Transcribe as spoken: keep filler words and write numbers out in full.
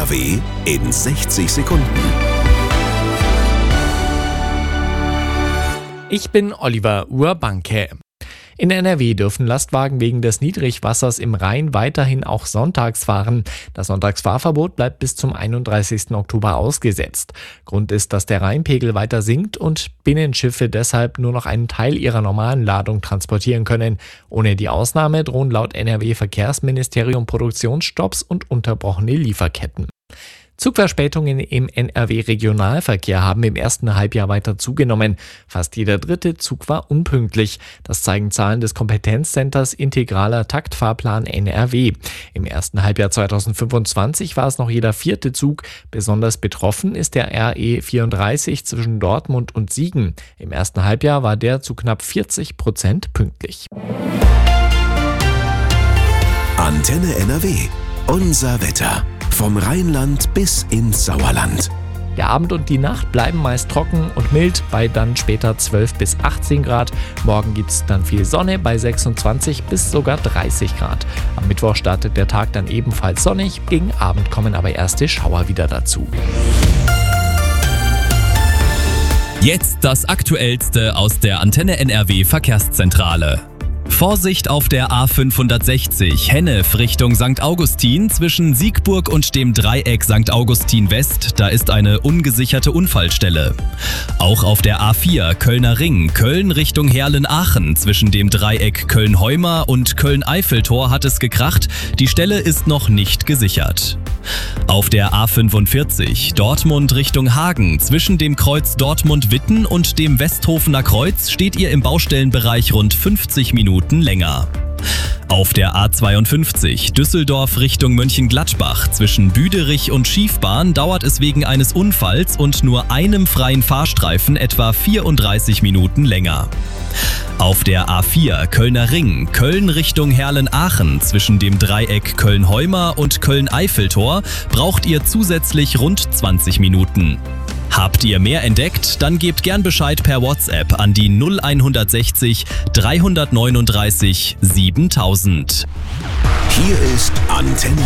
R W in sechzig Sekunden. Ich bin Oliver Urbanke. In N R W dürfen Lastwagen wegen des Niedrigwassers im Rhein weiterhin auch sonntags fahren. Das Sonntagsfahrverbot bleibt bis zum einunddreißigsten Oktober ausgesetzt. Grund ist, dass der Rheinpegel weiter sinkt und Binnenschiffe deshalb nur noch einen Teil ihrer normalen Ladung transportieren können. Ohne die Ausnahme drohen laut N R W-Verkehrsministerium Produktionsstopps und unterbrochene Lieferketten. Zugverspätungen im N R W-Regionalverkehr haben im ersten Halbjahr weiter zugenommen. Fast jeder dritte Zug war unpünktlich. Das zeigen Zahlen des Kompetenzcenters Integraler Taktfahrplan N R W. Im ersten Halbjahr zweitausendfünfundzwanzig war es noch jeder vierte Zug. Besonders betroffen ist der R E vierunddreißig zwischen Dortmund und Siegen. Im ersten Halbjahr war der zu knapp vierzig Prozent pünktlich. Antenne N R W. Unser Wetter. Vom Rheinland bis ins Sauerland. Der Abend und die Nacht bleiben meist trocken und mild bei dann später zwölf bis achtzehn Grad. Morgen gibt es dann viel Sonne bei sechsundzwanzig bis sogar dreißig Grad. Am Mittwoch startet der Tag dann ebenfalls sonnig. Gegen Abend kommen aber erste Schauer wieder dazu. Jetzt das Aktuellste aus der Antenne N R W Verkehrszentrale. Vorsicht auf der A fünfhundertsechzig Hennef Richtung Sankt Augustin zwischen Siegburg und dem Dreieck Sankt Augustin West, da ist eine ungesicherte Unfallstelle. Auch auf der A vier Kölner Ring, Köln Richtung Heerlen-Aachen zwischen dem Dreieck Köln-Heuma und Köln-Eiffeltor hat es gekracht, die Stelle ist noch nicht gesichert. Auf der A fünfundvierzig Dortmund Richtung Hagen zwischen dem Kreuz Dortmund-Witten und dem Westhofener Kreuz steht ihr im Baustellenbereich rund fünfzig Minuten länger. Auf der A zweiundfünfzig Düsseldorf Richtung Mönchengladbach zwischen Büderich und Schiefbahn dauert es wegen eines Unfalls und nur einem freien Fahrstreifen etwa vierunddreißig Minuten länger. Auf der A vier Kölner Ring, Köln Richtung Heerlen-Aachen zwischen dem Dreieck Köln-Heuma und Köln-Eiffeltor braucht ihr zusätzlich rund zwanzig Minuten. Habt ihr mehr entdeckt? Dann gebt gern Bescheid per WhatsApp an die null hundertsechzig dreihundertneununddreißig siebentausend. Hier ist Antenne